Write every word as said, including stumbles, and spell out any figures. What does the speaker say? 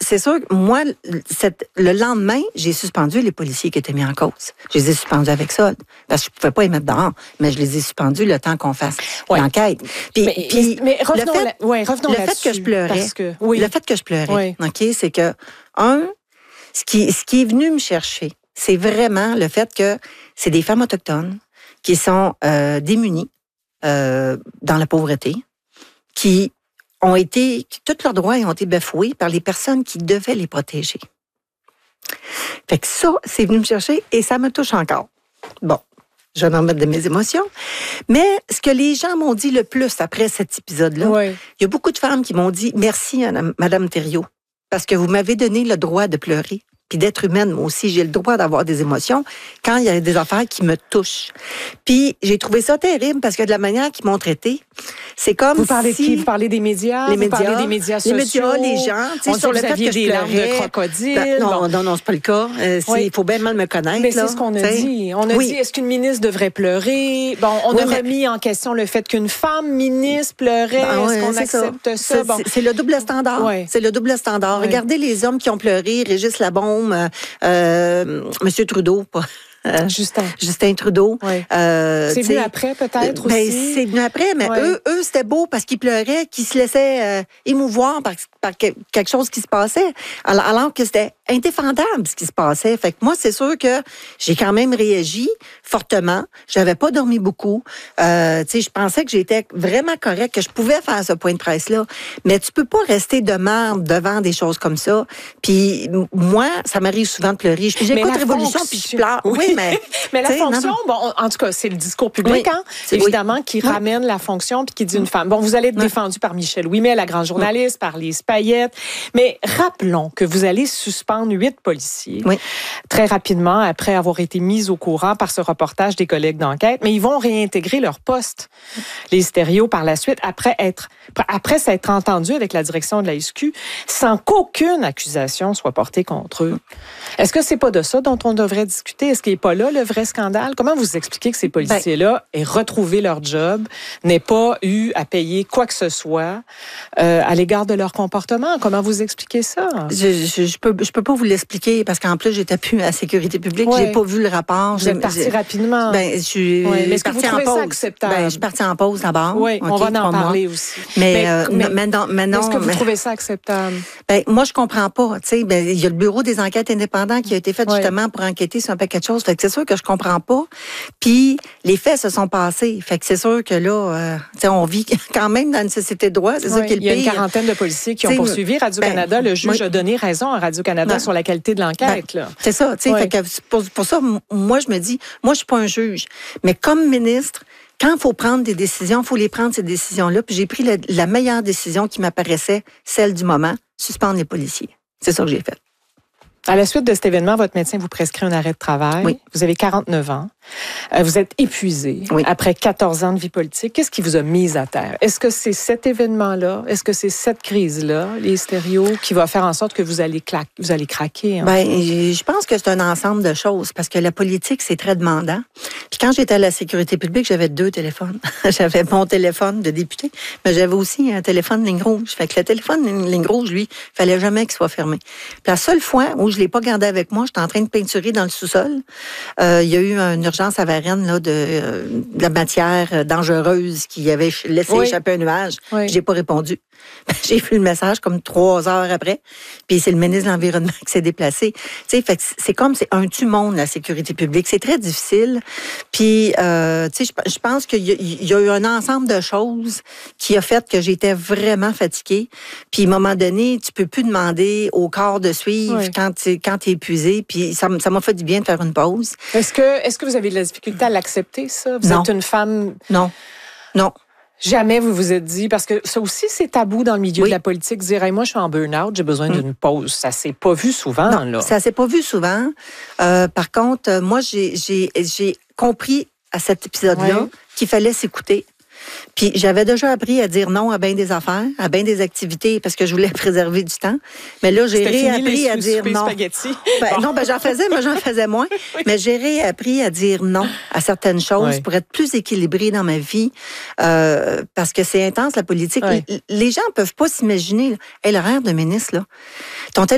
c'est sûr que moi, cette, le lendemain, j'ai suspendu les policiers qui étaient mis en cause. Je les ai suspendus avec ça, parce que je ne pouvais pas les mettre dehors, mais je les ai suspendus le temps qu'on fasse ouais. l'enquête. Puis, mais, puis, mais revenons, le fait, la, ouais, revenons le là-dessus. fait que je pleurais, parce que, oui. le fait que je pleurais, oui. ok, c'est que, un, ce qui, ce qui est venu me chercher, c'est vraiment le fait que c'est des femmes autochtones qui sont euh, démunies euh, dans la pauvreté, qui ont été, tous leurs droits ont été bafoués par les personnes qui devaient les protéger. Fait que ça, c'est venu me chercher et ça me touche encore. Bon, je vais m'en mettre de mes émotions. Mais ce que les gens m'ont dit le plus après cet épisode-là, oui. il y a beaucoup de femmes qui m'ont dit « Merci, Madame Thériault, parce que vous m'avez donné le droit de pleurer. » Puis d'être humaine, moi aussi, j'ai le droit d'avoir des émotions quand il y a des affaires qui me touchent. Puis j'ai trouvé ça terrible parce que de la manière qu'ils m'ont traité, c'est comme vous parlez si... de qui? Vous parlez des médias? Les vous médias. Parlez des médias sociaux? Les médias, les gens. On sur le fait que des je larmes de crocodile. Ben, non, bon. non, non, c'est pas le cas. Euh, il oui. faut bien mal me connaître. Mais c'est ce qu'on a t'sais. dit. On a oui. dit, est-ce qu'une ministre devrait pleurer? Bon, on oui, a remis mais... en question le fait qu'une femme ministre pleurait. Ben, est-ce qu'on accepte ça? ça? Bon. C'est, c'est le double standard. Oui. C'est le double standard. Oui. Regardez les hommes qui ont pleuré, Régis Labaume, euh, Euh, Monsieur Trudeau, pas. Euh, Justin. Justin Trudeau. Oui. Euh, c'est venu après, peut-être, ben, aussi? C'est venu après, mais ouais. eux, eux, c'était beau parce qu'ils pleuraient, qu'ils se laissaient euh, émouvoir par, par quelque chose qui se passait, alors, alors que c'était indéfendable ce qui se passait. Fait que moi, c'est sûr que j'ai quand même réagi fortement. J'avais pas dormi beaucoup. Euh, tu sais, je pensais que j'étais vraiment correcte, que je pouvais faire ce point de presse-là. Mais tu peux pas rester de merde devant des choses comme ça. Puis moi, ça m'arrive souvent de pleurer. J'écoute Révolution fonction... puis je pleure. Oui, oui mais... mais la fonction, bon, en tout cas, c'est le discours public, oui, hein, évidemment, oui. qui ramène oui. la fonction puis qui dit une femme. Bon, vous allez être oui. défendu par Michel Ouimet, la grande journaliste, oui. par Lise Payette. Mais rappelons que vous allez suspendre huit policiers oui. très rapidement après avoir été mis au courant par ce reportage des collègues d'enquête. Mais ils vont réintégrer leur poste, les stéréos, par la suite, après être, après s'être entendus avec la direction de la S Q, sans qu'aucune accusation soit portée contre eux. Est-ce que c'est pas de ça dont on devrait discuter? Est-ce qu'il n'est pas là le vrai scandale? Comment vous expliquez que ces policiers-là aient retrouvé leur job, n'aient pas eu à payer quoi que ce soit euh, à l'égard de leur comportement? Comment vous expliquez ça? Je, je, je peux, je peux pas vous l'expliquer parce qu'en plus, j'étais plus à la sécurité publique. Ouais. J'ai pas vu le rapport. Vous êtes parti rapidement. Ben, je suis ouais. Mais est-ce que vous trouvez ça acceptable? Ben, je suis partie en pause d'abord. Oui, okay, on va en parler mois. aussi. Mais, mais, euh, mais, mais, non, mais non. Est-ce que vous mais, trouvez ça acceptable? Ben, moi, je comprends pas. Tu sais, ben, il y a le bureau des enquêtes indépendants qui a été fait ouais. justement pour enquêter sur un paquet de choses. Fait que c'est sûr que je comprends pas. Puis, les faits se sont passés. Fait que c'est sûr que là, euh, tu sais, on vit quand même dans une société de droit. C'est ouais. ça qui est le pire. Il y a une quarantaine de policiers qui ont poursuivi Radio-Canada. Ben, le juge oui. a donné raison à Radio-Canada ben, sur la qualité de l'enquête. Ben, c'est ça, tu sais. Ouais. Fait que pour, pour ça, moi, je me dis, moi, je suis pas un juge. Mais comme ministre, quand il faut prendre des décisions, il faut les prendre, ces décisions-là. Puis j'ai pris la, la meilleure décision qui m'apparaissait, celle du moment, suspendre les policiers. C'est ça que j'ai fait. À la suite de cet événement, votre médecin vous prescrit un arrêt de travail. Oui. Vous avez quarante-neuf ans. Vous êtes épuisé oui. après quatorze ans de vie politique. Qu'est-ce qui vous a mis à terre? Est-ce que c'est cet événement-là, est-ce que c'est cette crise-là, les stéréos, qui va faire en sorte que vous allez, cla- vous allez craquer? Ben, je pense que c'est un ensemble de choses parce que la politique, c'est très demandant. Puis quand j'étais à la sécurité publique, j'avais deux téléphones. J'avais mon téléphone de député, mais j'avais aussi un téléphone ligne rouge. Fait que le téléphone ligne rouge, lui, il fallait jamais qu'il soit fermé. Puis la seule fois où je l'ai pas gardé avec moi, j'étais en train de peinturer dans le sous-sol. Euh, il y a eu une urgence à Varennes là, de, euh, de la matière dangereuse qui avait laissé oui. échapper un nuage. Oui. J'ai pas répondu. J'ai vu le message comme trois heures après. Puis c'est le ministre de l'Environnement qui s'est déplacé. Tu sais, fait que c'est comme c'est un tue-monde, la sécurité publique. C'est très difficile. Puis, euh, tu sais, je, je pense qu'il y a, il y a eu un ensemble de choses qui a fait que j'étais vraiment fatiguée. Puis, à un moment donné, tu peux plus demander au corps de suivre oui. quand tu quand t'es épuisé. Puis, ça, ça m'a fait du bien de faire une pause. Est-ce que, est-ce que vous avez de la difficulté à l'accepter, ça? Vous non. êtes une femme... Non. Non. Jamais vous vous êtes dit, parce que ça aussi, c'est tabou dans le milieu oui. de la politique, dire hey, « moi, je suis en burn-out, j'ai besoin mmh. d'une pause ». Ça s'est pas vu souvent, non, là. Ça s'est pas vu souvent. Euh, par contre, moi, j'ai, j'ai, j'ai compris à cet épisode-là oui. qu'il fallait s'écouter. Puis j'avais déjà appris à dire non à bien des affaires, à bien des activités, parce que je voulais préserver du temps. Mais là, j'ai réappris à dire non. Ben, bon. Non, ben j'en faisais, mais j'en faisais moins. Oui. Mais j'ai réappris à dire non à certaines choses oui. pour être plus équilibrée dans ma vie, euh, parce que c'est intense, la politique. Oui. Les gens peuvent pas s'imaginer, hey, l'horaire de ministre, là. Ton